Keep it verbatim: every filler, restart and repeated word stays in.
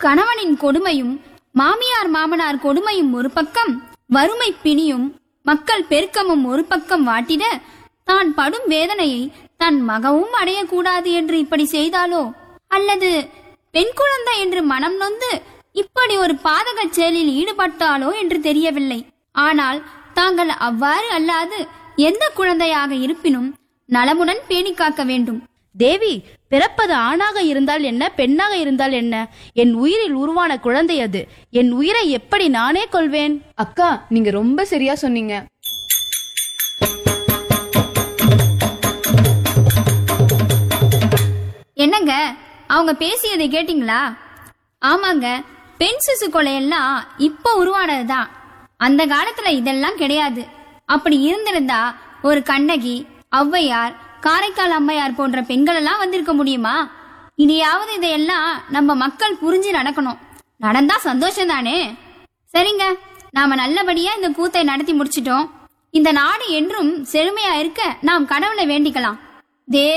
கணவனின் கொடுமையும் மாமியார் மாமனார் கொடுமையும் ஒரு பக்கம், வறுமை பிணியும் மக்கள் பெருக்கமும் ஒரு பக்கம் வாட்டிட, தான் படும் வேதனையை தன் மகவும் அடையக்கூடாது என்று இப்படி செய்தாலோ, அல்லது பெண் குழந்தை என்று மனம் நொந்து இப்படி ஒரு பாதக செயலில் ஈடுபட்டாலோ என்று தெரியவில்லை. ஆனால் தாங்கள் அவ்வாறு அல்லாது எந்த குழந்தையாக இருப்பினும் நலமுடன் பேணி காக்க வேண்டும். தேவி, பிறப்பது ஆணாக இருந்தால் என்ன, பெண்ணாக இருந்தால் என்ன, என் உயிரில் உருவான குழந்தை அது. என் உயிரை எப்படி நானே கொள்வேன்? அக்கா, நீங்க ரொம்ப சரியா சொன்னீங்க. என்னங்க, அவங்க பேசியதை கேட்டீங்களா? ஆமாங்க, பெண் சிசு கொலையெல்லாம் இப்ப உருவானதுதான். அந்த காலத்துல இதெல்லாம் கிடையாது. அப்படி இருந்திருந்தா ஒரு கண்ணகி, ஔவையார், காரைக்கால் அம்மையார் போன்ற பெண்கள் எல்லாம் வந்திருக்க முடியுமா? இனியாவது இதையெல்லாம் நம்ம மக்கள் புரிஞ்சு நடக்கணும். நடந்தா சந்தோஷம் தானே. சரிங்க, நாம நல்லபடியா இந்த கூத்தை நடத்தி முடிச்சிட்டோம். இந்த நாடு என்றும் செழுமையா இருக்க நாம் கடவுளை வேண்டிக்கலாம். தே